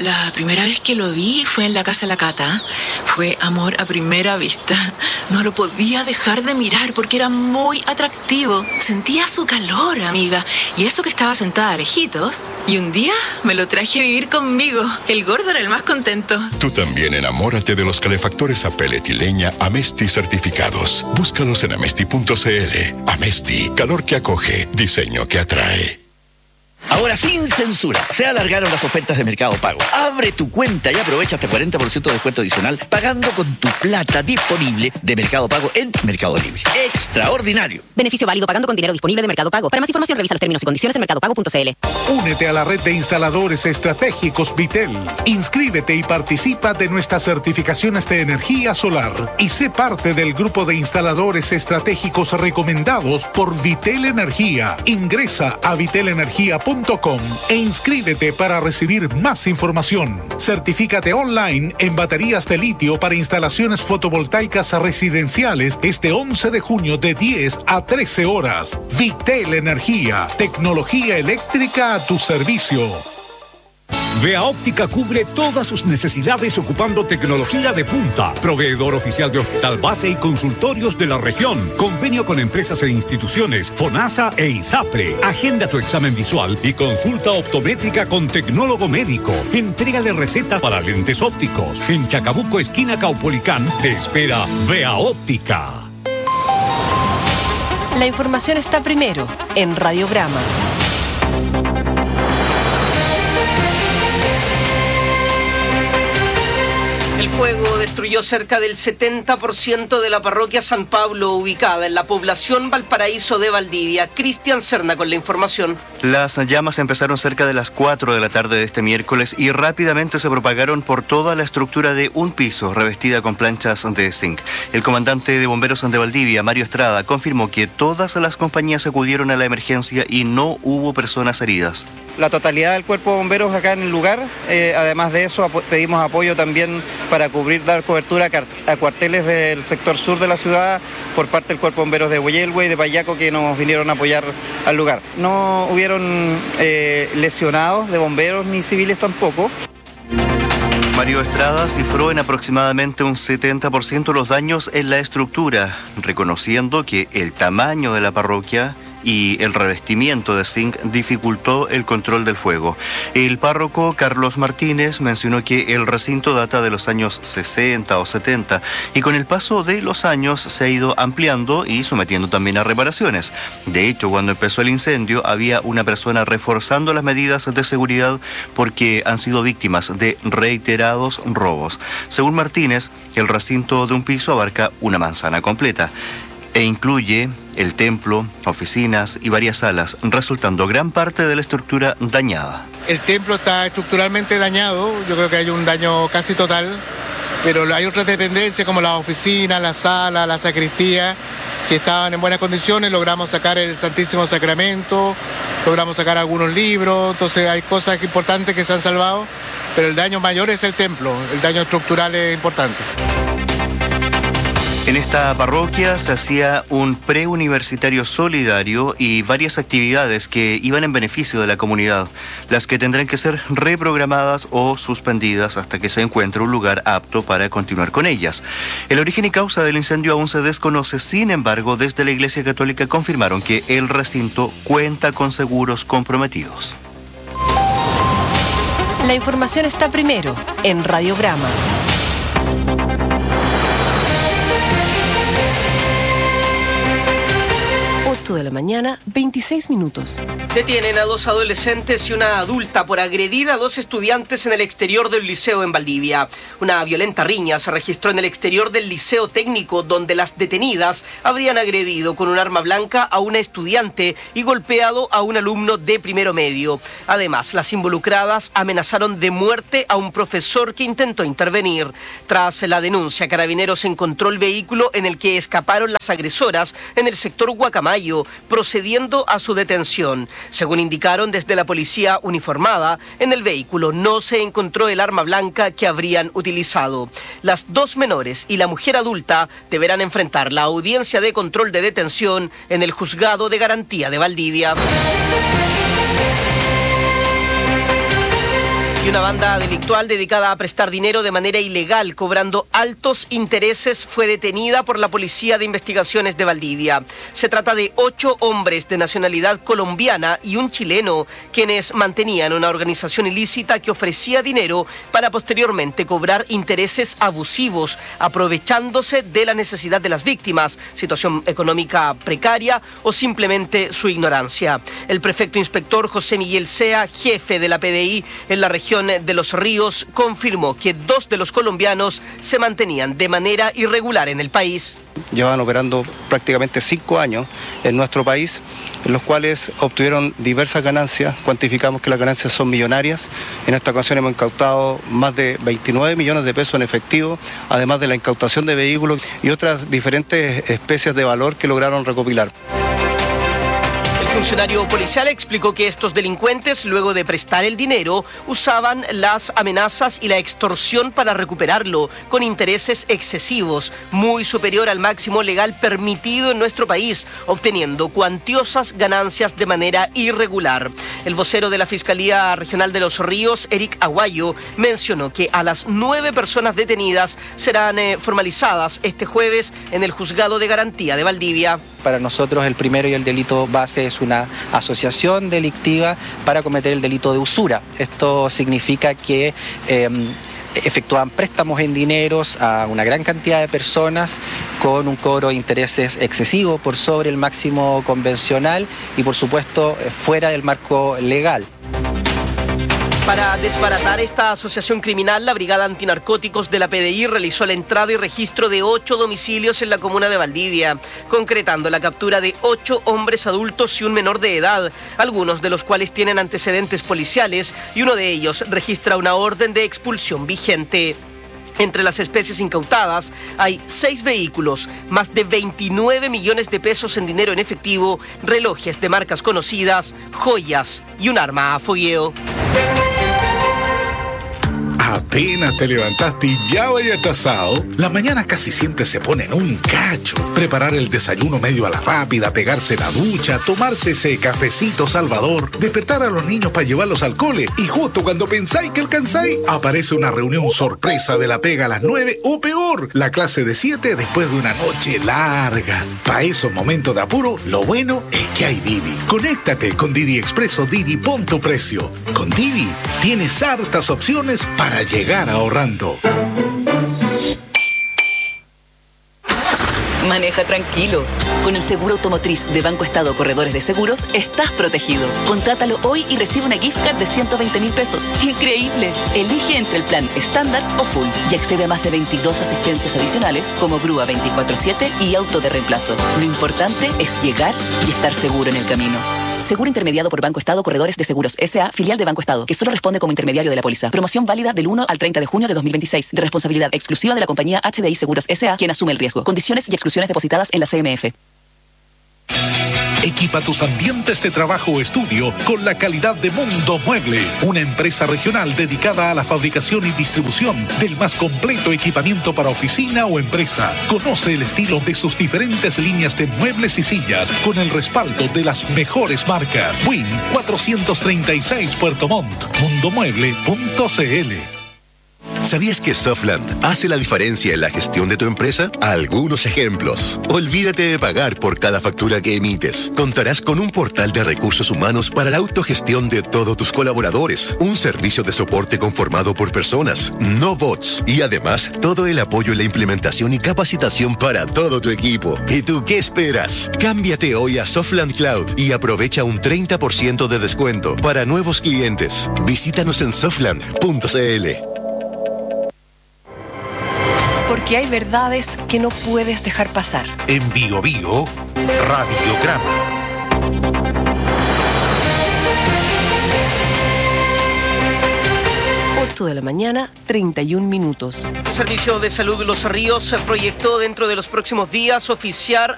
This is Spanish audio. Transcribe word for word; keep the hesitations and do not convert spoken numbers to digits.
La primera vez que lo vi fue en la casa de la Cata. Fue amor a primera vista. No lo podía dejar de mirar porque era muy atractivo. Sentía su calor, amiga. Y eso que estaba sentada a lejitos. Y un día me lo traje a vivir conmigo. El gordo era el más contento. Tú también enamórate de los calefactores a pellet y leña Amesti certificados. Búscalos en amesti punto cl. Amesti, calor que acoge, diseño que atrae. Ahora sin censura, se alargaron las ofertas de Mercado Pago. Abre tu cuenta y aprovecha hasta cuarenta por ciento de descuento adicional pagando con tu plata disponible de Mercado Pago en Mercado Libre. ¡Extraordinario! Beneficio válido pagando con dinero disponible de Mercado Pago. Para más información revisa los términos y condiciones en mercado pago punto cl. Únete a la red de instaladores estratégicos Vitel. Inscríbete y participa de nuestras certificaciones de energía solar. Y sé parte del grupo de instaladores estratégicos recomendados por Vitel Energía. Ingresa a vitel energía punto com e inscríbete para recibir más información. Certifícate online en baterías de litio para instalaciones fotovoltaicas residenciales este once de junio de diez a trece horas. Vitel Energía, tecnología eléctrica a tu servicio. Vea Óptica cubre todas sus necesidades ocupando tecnología de punta. Proveedor oficial de hospital base y consultorios de la región. Convenio con empresas e instituciones, FONASA e ISAPRE. Agenda tu examen visual y consulta optométrica con tecnólogo médico. Entrégale recetas para lentes ópticos. En Chacabuco, esquina Caupolicán, te espera Vea Óptica. La información está primero en Radiograma. El fuego destruyó cerca del setenta por ciento de la parroquia San Pablo, ubicada en la población Valparaíso de Valdivia. Cristian Serna con la información. Las llamas empezaron cerca de las cuatro de la tarde de este miércoles y rápidamente se propagaron por toda la estructura de un piso revestida con planchas de zinc. El comandante de bomberos de Valdivia, Mario Estrada, confirmó que todas las compañías acudieron a la emergencia y no hubo personas heridas. La totalidad del cuerpo de bomberos acá en el lugar, eh, además de eso ap- pedimos apoyo también para cubrir, dar cobertura a, a cuarteles del sector sur de la ciudad por parte del cuerpo de bomberos de Hueyelwe y de Payaco que nos vinieron a apoyar al lugar. No hubieron eh, lesionados de bomberos ni civiles tampoco. Mario Estrada cifró en aproximadamente un setenta por ciento los daños en la estructura, reconociendo que el tamaño de la parroquia y el revestimiento de zinc dificultó el control del fuego. El párroco Carlos Martínez mencionó que el recinto data de los años sesenta o setenta y con el paso de los años se ha ido ampliando y sometiendo también a reparaciones. De hecho, cuando empezó el incendio había una persona reforzando las medidas de seguridad porque han sido víctimas de reiterados robos. Según Martínez, el recinto de un piso abarca una manzana completa e incluye el templo, oficinas y varias salas, resultando gran parte de la estructura dañada. El templo está estructuralmente dañado, yo creo que hay un daño casi total, pero hay otras dependencias como las oficinas, la sala, la sacristía, que estaban en buenas condiciones. Logramos sacar el Santísimo Sacramento, logramos sacar algunos libros, entonces hay cosas importantes que se han salvado, pero el daño mayor es el templo, el daño estructural es importante. En esta parroquia se hacía un preuniversitario solidario y varias actividades que iban en beneficio de la comunidad, las que tendrán que ser reprogramadas o suspendidas hasta que se encuentre un lugar apto para continuar con ellas. El origen y causa del incendio aún se desconoce, sin embargo, desde la Iglesia Católica confirmaron que el recinto cuenta con seguros comprometidos. La información está primero en Radiograma. ocho de la mañana, veintiséis minutos. Detienen a dos adolescentes y una adulta por agredir a dos estudiantes en el exterior del liceo en Valdivia. Una violenta riña se registró en el exterior del liceo técnico, donde las detenidas habrían agredido con un arma blanca a una estudiante y golpeado a un alumno de primero medio. Además, las involucradas amenazaron de muerte a un profesor que intentó intervenir. Tras la denuncia, Carabineros encontró el vehículo en el que escaparon las agresoras en el sector Guacamayo, procediendo a su detención. Según indicaron desde la policía uniformada, en el vehículo no se encontró el arma blanca que habrían utilizado. Las dos menores y la mujer adulta deberán enfrentar la audiencia de control de detención en el Juzgado de Garantía de Valdivia. Y una banda delictual dedicada a prestar dinero de manera ilegal, cobrando altos intereses, fue detenida por la Policía de Investigaciones de Valdivia. Se trata de ocho hombres de nacionalidad colombiana y un chileno, quienes mantenían una organización ilícita que ofrecía dinero para posteriormente cobrar intereses abusivos, aprovechándose de la necesidad de las víctimas, situación económica precaria o simplemente su ignorancia. El prefecto inspector José Miguel Sea, jefe de la P D I en la región de Los Ríos, confirmó que dos de los colombianos se mantenían de manera irregular en el país. Llevan operando prácticamente cinco años en nuestro país, en los cuales obtuvieron diversas ganancias. Cuantificamos que las ganancias son millonarias. En esta ocasión hemos incautado más de veintinueve millones de pesos en efectivo, además de la incautación de vehículos y otras diferentes especies de valor que lograron recopilar. El funcionario policial explicó que estos delincuentes, luego de prestar el dinero, usaban las amenazas y la extorsión para recuperarlo, con intereses excesivos, muy superior al máximo legal permitido en nuestro país, obteniendo cuantiosas ganancias de manera irregular. El vocero de la Fiscalía Regional de Los Ríos, Eric Aguayo, mencionó que a las nueve personas detenidas serán eh, formalizadas este jueves en el Juzgado de Garantía de Valdivia. Para nosotros el primero y el delito base es una asociación delictiva para cometer el delito de usura. Esto significa que eh, efectúan préstamos en dineros a una gran cantidad de personas con un cobro de intereses excesivo por sobre el máximo convencional y por supuesto fuera del marco legal. Para desbaratar esta asociación criminal, la Brigada Antinarcóticos de la P D I realizó la entrada y registro de ocho domicilios en la comuna de Valdivia, concretando la captura de ocho hombres adultos y un menor de edad, algunos de los cuales tienen antecedentes policiales y uno de ellos registra una orden de expulsión vigente. Entre las especies incautadas hay seis vehículos, más de veintinueve millones de pesos en dinero en efectivo, relojes de marcas conocidas, joyas y un arma a fogueo. Apenas te levantaste y ya vaya atrasado. La mañana casi siempre se pone en un cacho. Preparar el desayuno medio a la rápida, pegarse la ducha, tomarse ese cafecito salvador, despertar a los niños para llevarlos al cole y justo cuando pensáis que alcanzáis, aparece una reunión sorpresa de la pega a las nueve o peor, la clase de siete después de una noche larga. Para esos momentos de apuro, lo bueno es que hay Didi. Conéctate con Didi Expreso Didi, pon tu precio. Con Didi tienes hartas opciones para llegar ahorrando. Maneja tranquilo. Con el seguro automotriz de Banco Estado Corredores de Seguros, estás protegido. Contrátalo hoy y recibe una gift card de ciento veinte mil pesos. ¡Increíble! Elige entre el plan estándar o full y accede a más de veintidós asistencias adicionales como grúa veinticuatro siete y auto de reemplazo. Lo importante es llegar y estar seguro en el camino. Seguro intermediado por Banco Estado Corredores de Seguros S A, filial de Banco Estado, que solo responde como intermediario de la póliza. Promoción válida del uno al treinta de junio de dos mil veintiséis, de responsabilidad exclusiva de la compañía H D I Seguros S A, quien asume el riesgo. Condiciones y exclusiones depositadas en la C M F. Equipa tus ambientes de trabajo o estudio con la calidad de Mundo Mueble, una empresa regional dedicada a la fabricación y distribución del más completo equipamiento para oficina o empresa. Conoce el estilo de sus diferentes líneas de muebles y sillas con el respaldo de las mejores marcas. Win cuatrocientos treinta y seis Puerto Montt, mundomueble punto c l. ¿Sabías que Softland hace la diferencia en la gestión de tu empresa? Algunos ejemplos. Olvídate de pagar por cada factura que emites. Contarás con un portal de recursos humanos para la autogestión de todos tus colaboradores. Un servicio de soporte conformado por personas, no bots. Y además, todo el apoyo en la implementación y capacitación para todo tu equipo. ¿Y tú qué esperas? Cámbiate hoy a Softland Cloud y aprovecha un treinta por ciento de descuento para nuevos clientes. Visítanos en softland punto c l. Porque hay verdades que no puedes dejar pasar. En Bio Bio, Radiograma. ocho de la mañana, treinta y un minutos. El Servicio de Salud de Los Ríos proyectó dentro de los próximos días oficiar